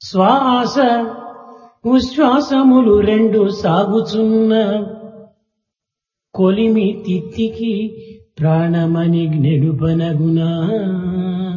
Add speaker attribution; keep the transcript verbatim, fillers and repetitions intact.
Speaker 1: శ్వాస ఉశ్వాసములు రెండు సాగుచున్న కొలిమి తిత్తికి ప్రాణమని నెడుపనగునా